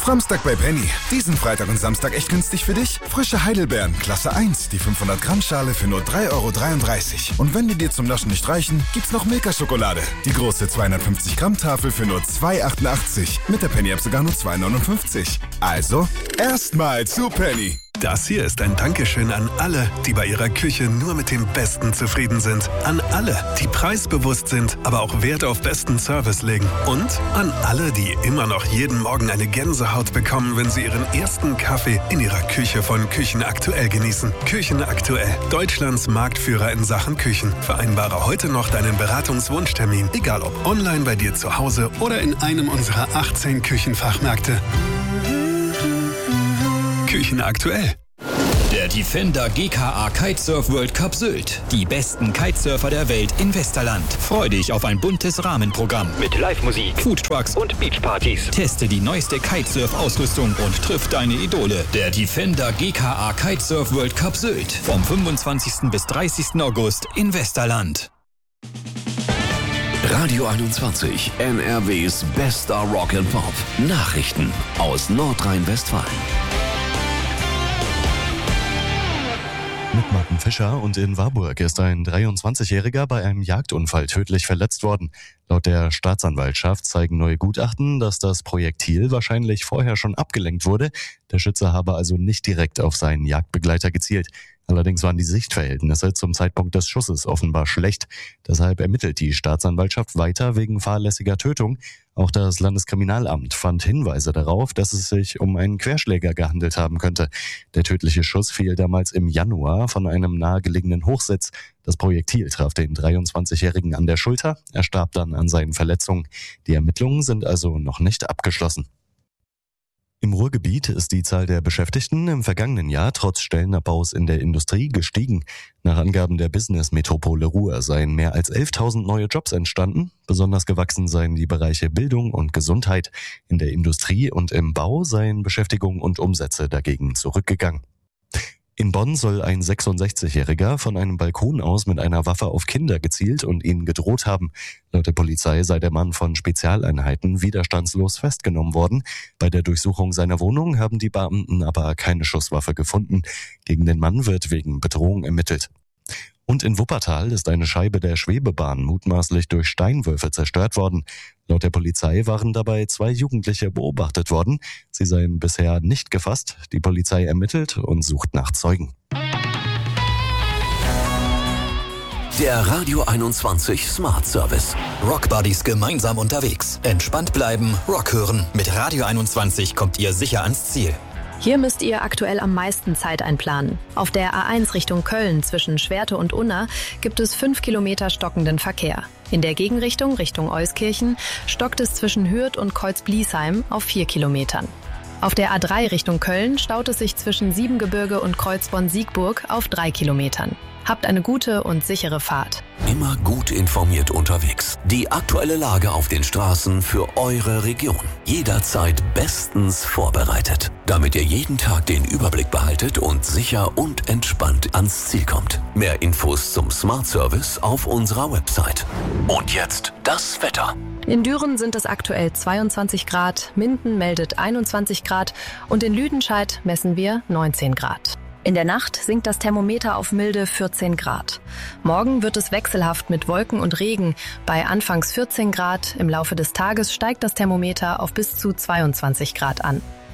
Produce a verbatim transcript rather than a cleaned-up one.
Samstag bei Penny. Diesen Freitag und Samstag echt günstig für dich? Frische Heidelbeeren, Klasse eins, die fünfhundert Gramm Schale für nur drei Euro dreiunddreißig. Und wenn die dir zum Naschen nicht reichen, gibt's noch Milka-Schokolade. Die große zweihundertfünfzig Gramm Tafel für nur zwei Euro achtundachtzig. Mit der Penny-App sogar nur zwei Euro neunundfünfzig. Also, erstmal zu Penny. Das hier ist ein Dankeschön an alle, die bei ihrer Küche nur mit dem Besten zufrieden sind. An alle, die preisbewusst sind, aber auch Wert auf besten Service legen. Und an alle, die immer noch jeden Morgen eine Gänsehaut bekommen, wenn sie ihren ersten Kaffee in ihrer Küche von Küchen Aktuell genießen. Küchen Aktuell, Deutschlands Marktführer in Sachen Küchen. Vereinbare heute noch deinen Beratungswunschtermin, egal ob online bei dir zu Hause oder in einem unserer achtzehn Küchenfachmärkte. Küchen Aktuell. Der Defender G K A Kitesurf World Cup Sylt. Die besten Kitesurfer der Welt in Westerland. Freu dich auf ein buntes Rahmenprogramm mit Live-Musik, Foodtrucks und Beachpartys. Teste die neueste Kitesurf-Ausrüstung und triff deine Idole. Der Defender G K A Kitesurf World Cup Sylt. Vom fünfundzwanzigsten bis dreißigsten August in Westerland. Radio einundzwanzig, N R Ws bester Rock and Pop. Nachrichten aus Nordrhein-Westfalen. Mit Martin Fischer und in Warburg ist ein dreiundzwanzigjähriger bei einem Jagdunfall tödlich verletzt worden. Laut der Staatsanwaltschaft zeigen neue Gutachten, dass das Projektil wahrscheinlich vorher schon abgelenkt wurde. Der Schütze habe also nicht direkt auf seinen Jagdbegleiter gezielt. Allerdings waren die Sichtverhältnisse zum Zeitpunkt des Schusses offenbar schlecht. Deshalb ermittelt die Staatsanwaltschaft weiter wegen fahrlässiger Tötung. Auch das Landeskriminalamt fand Hinweise darauf, dass es sich um einen Querschläger gehandelt haben könnte. Der tödliche Schuss fiel damals im Januar von einem nahegelegenen Hochsitz. Das Projektil traf den dreiundzwanzigjährigen an der Schulter. Er starb dann an seinen Verletzungen. Die Ermittlungen sind also noch nicht abgeschlossen. Im Ruhrgebiet ist die Zahl der Beschäftigten im vergangenen Jahr trotz Stellenabbaus in der Industrie gestiegen. Nach Angaben der Business-Metropole Ruhr seien mehr als elftausend neue Jobs entstanden. Besonders gewachsen seien die Bereiche Bildung und Gesundheit. In der Industrie und im Bau seien Beschäftigung und Umsätze dagegen zurückgegangen. In Bonn soll ein sechsundsechzigjähriger von einem Balkon aus mit einer Waffe auf Kinder gezielt und ihnen gedroht haben. Laut der Polizei sei der Mann von Spezialeinheiten widerstandslos festgenommen worden. Bei der Durchsuchung seiner Wohnung haben die Beamten aber keine Schusswaffe gefunden. Gegen den Mann wird wegen Bedrohung ermittelt. Und in Wuppertal ist eine Scheibe der Schwebebahn mutmaßlich durch Steinwürfe zerstört worden. Laut der Polizei waren dabei zwei Jugendliche beobachtet worden. Sie seien bisher nicht gefasst. Die Polizei ermittelt und sucht nach Zeugen. Der Radio einundzwanzig Smart Service. Rock Buddies gemeinsam unterwegs. Entspannt bleiben, Rock hören. Mit Radio einundzwanzig kommt ihr sicher ans Ziel. Hier müsst ihr aktuell am meisten Zeit einplanen. Auf der A eins Richtung Köln zwischen Schwerte und Unna gibt es fünf Kilometer stockenden Verkehr. In der Gegenrichtung Richtung Euskirchen stockt es zwischen Hürth und Kreuz-Bliesheim auf vier Kilometern. Auf der A drei Richtung Köln staut es sich zwischen Siebengebirge und Kreuzborn-Siegburg auf drei Kilometern. Habt eine gute und sichere Fahrt. Immer gut informiert unterwegs. Die aktuelle Lage auf den Straßen für eure Region. Jederzeit bestens vorbereitet, damit ihr jeden Tag den Überblick behaltet und sicher und entspannt ans Ziel kommt. Mehr Infos zum Smart Service auf unserer Website. Und jetzt das Wetter. In Düren sind es aktuell zweiundzwanzig Grad, Minden meldet einundzwanzig Grad und in Lüdenscheid messen wir neunzehn Grad. In der Nacht sinkt das Thermometer auf milde vierzehn Grad. Morgen wird es wechselhaft mit Wolken und Regen. Bei anfangs vierzehn Grad, im Laufe des Tages steigt das Thermometer auf bis zu zweiundzwanzig Grad an.